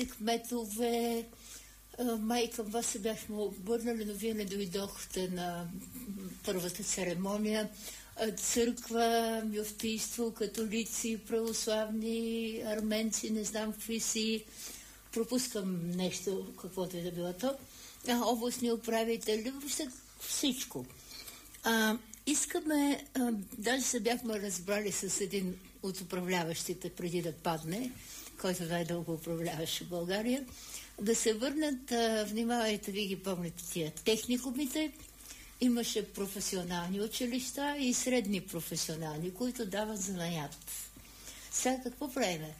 кметове, май към вас се бяхме обърнали, но вие не дойдохте на първата церемония. Църква, мюфтийство, католици, православни, арменци, не знам какви си. Пропускам нещо, каквото е да било то. Областни управители, всичко. Искаме, даже се бяхме разбрали с един от управляващите преди да падне, който най-дълго управляваше България, да се върнат, внимавайте, ви ги помните тия техникумите, имаше професионални училища и средни професионални, които дават занаят. Сега какво правиме?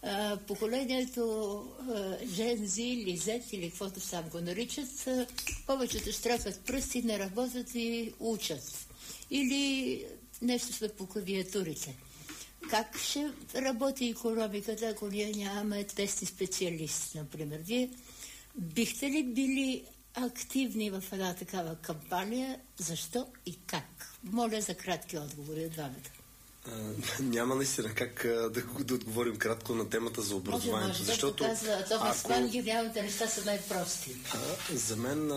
Поколението Жензи или Зет или каквото сам го наричат, повечето штракат пръсти, не работят и учат. Или нещо сме по клавиатурите. Как ще работи икономиката, ако ние нямаме тестни специалисти, например? Вие бихте ли били активни в една такава кампания? Защо и как? Моля за кратки отговори от двамата. Няма наистина как да отговорим кратко на темата за образованието. Може, защото Томас Ман ги нямате неща са най-прости. За мен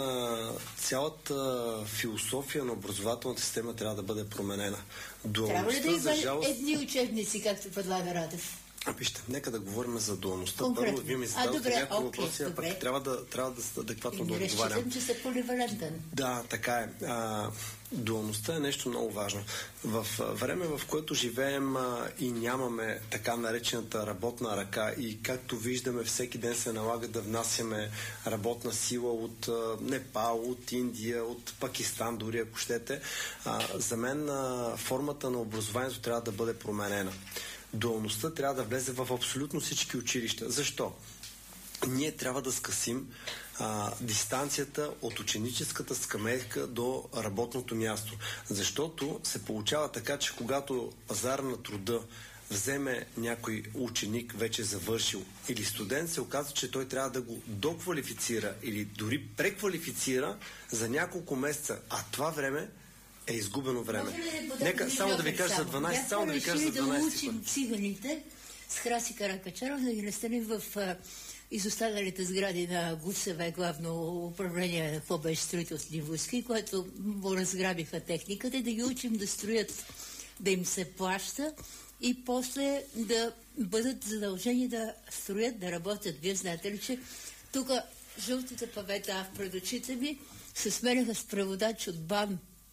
цялата философия на образователната система трябва да бъде променена. Трябва ли да има едни учебници, както предлага Радев? Вижте, нека да говорим за дуалността. Първо, вие ми зададохте някакви въпроси, а пък трябва да адекватно да отговарям. Разчитам, че се поливалентен. Да, така е. Дуалността е нещо много важно. В време, в което живеем и нямаме така наречената работна ръка и както виждаме, всеки ден се налага да внасяме работна сила от Непал, от Индия, от Пакистан, дори ако щете, за мен формата на образованието трябва да бъде променена. Дуалността трябва да влезе в абсолютно всички училища. Защо? Ние трябва да скъсим дистанцията от ученическата скамейка до работното място. Защото се получава така, че когато пазар на труда вземе някой ученик, вече завършил, или студент, се оказва, че той трябва да го доквалифицира или дори преквалифицира за няколко месеца. А това време е изгубено време. Нека само да ви кажа за 12, само да ви кажа за 12 да учим циганите с Краси Каракачаров, да ги настаним в изостаналите сгради на ГУСВ, главно управление на какво беше строителствени войски, което му разграбиха техниката, и да ги учим да строят, да им се плаща и после да бъдат задължени да строят, да работят. Вие знаете ли, че тук жълтите павета пред очите ми се сменяха с преводач от БАН.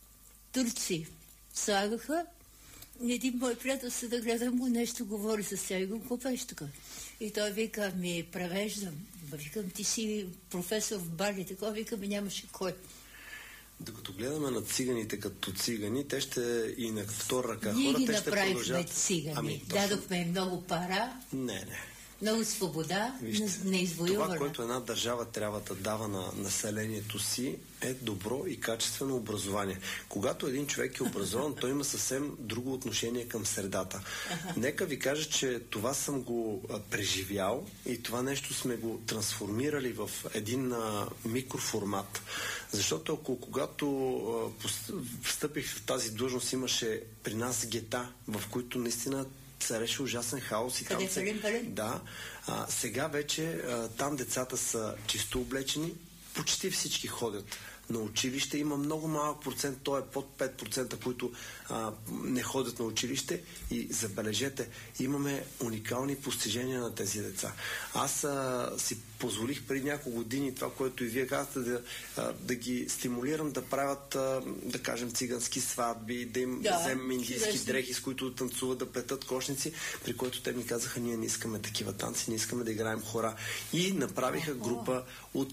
Турци слагаха. Един мой приятел се да гледам го, нещо говори с тя и го купеш тук. И той вика, ми превеждам. Викам, ти си професор в Бали, такова, викам, и нямаше кой. Докато гледаме на циганите като цигани, те ще и на втора ръка. Ние хората ги ще направихме цигани. Дадохме много пара. Не. Много свобода, не извоювана. Това, което една държава трябва да дава на населението си, е добро и качествено образование. Когато един човек е образован, той има съвсем друго отношение към средата. Нека ви кажа, че това съм го преживял и това нещо сме го трансформирали в един микроформат. Защото когато встъпих в тази длъжност, имаше при нас гета, в които наистина цареше ужасен хаос. И къде там да. Сега вече там децата са чисто облечени, почти всички ходят на училище. Има много малък процент, то е под 5%, които не ходят на училище, и забележете, имаме уникални постижения на тези деца. Аз си позволих преди няколко години това, което и вие казахте, да ги стимулирам да правят, да кажем, цигански сватби, да им вземем индийски дрехи, с които да танцуват, да плетат кошници, при което те ми казаха, ние не искаме такива танци, не искаме да играем хора. И направиха група от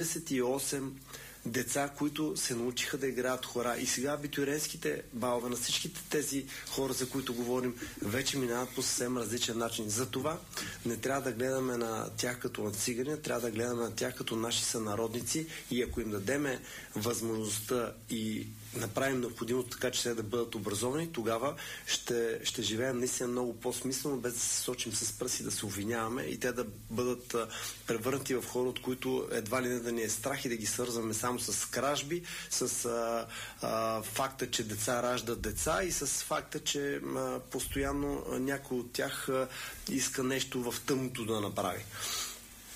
48 деца, които се научиха да играят хора. И сега абитуриентските балове на всичките тези хора, за които говорим, вече минават по съвсем различен начин. Затова не трябва да гледаме на тях като на цигани, трябва да гледаме на тях като наши сънародници, и ако им дадеме възможността и направим необходимото така, че те да бъдат образовани, тогава ще живеем наистина много по-смислено, без да се сочим с пръси, да се обвиняваме и те да бъдат превърнати в хора, от които едва ли не да ни е страх и да ги свързваме само с кражби, с факта, че деца раждат деца, и с факта, че постоянно някой от тях иска нещо в тъмното да направи.